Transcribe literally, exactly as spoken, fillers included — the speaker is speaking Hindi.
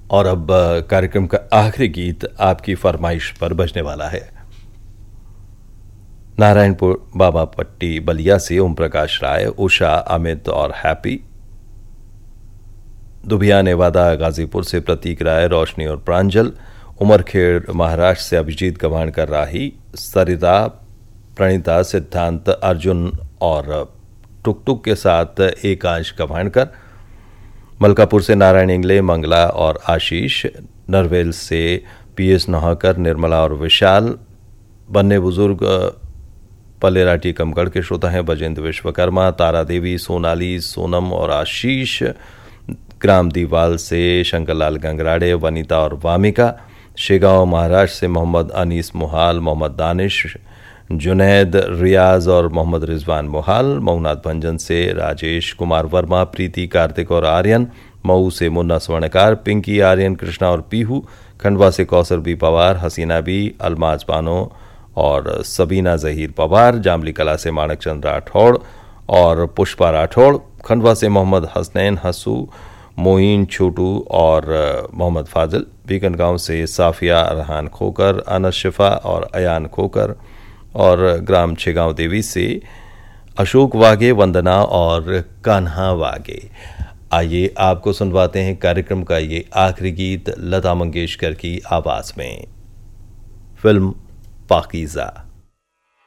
और अब कार्यक्रम का आखिरी गीत आपकी फरमाइश पर बजने वाला है। नारायणपुर बाबा पट्टी बलिया से ओम प्रकाश राय, उषा, अमित और हैप्पी। दुबिया नेवादा गाजीपुर से प्रतीक राय, रोशनी और प्रांजल। उमरखेड़ महाराष्ट्र से अभिजीत गवाणकर राही, सरिता, प्रणीता, सिद्धांत, अर्जुन और टुक टुक के साथ एकांश गवाणकर। मलकापुर से नारायण इंगले, मंगला और आशीष। नरवेल से पीएस नहाकर, निर्मला और विशाल। बन्ने बुजुर्ग पलेरा टीकमगढ़ के श्रोता हैं बजेंद्र विश्वकर्मा, तारा देवी, सोनाली, सोनम और आशीष। ग्राम दीवाल से शंकरलाल गंगराड़े, वनीता और वामिका। शेगांव महाराष्ट्र से मोहम्मद अनीस मुहाल, मोहम्मद दानिश, जुनैद, रियाज और मोहम्मद रिजवान मुहाल। मऊनाथ भंजन से राजेश कुमार वर्मा, प्रीति, कार्तिक और आर्यन। मऊ से मुन्ना स्वर्णकार, पिंकी, आर्यन, कृष्णा और पीहू। खंडवा से कौसर बी पवार, हसीना बी, अलमाज बानो और सबीना जहीर पवार। जामली कला से माणक चंद राठौड़ और पुष्पा राठौड़। खंडवा से मोहम्मद हसनैन, हसू, मोइन, छोटू और मोहम्मद फाजिल। बीकनगांव से साफिया, रहान खोकर, अनस शिफा और अयान खोकर। और ग्राम छेगांव देवी से अशोक वागे, वंदना और कान्हा वागे। आइए आपको सुनवाते हैं कार्यक्रम का ये आखिरी गीत लता मंगेशकर की आवाज में, फिल्म पाकीज़ा।